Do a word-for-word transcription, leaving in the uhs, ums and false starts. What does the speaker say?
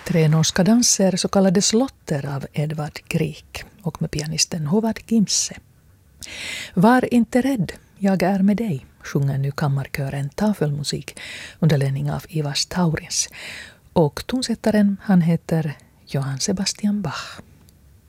Tre norska danser, så kallade slotter av Edvard Grieg och med pianisten Håvard Gimse. Var inte rädd, jag är med dig, sjunger nu kammarkören Tafelmusik under ledning av Ivars Taurins. Och tonsättaren, han heter Johann Sebastian Bach.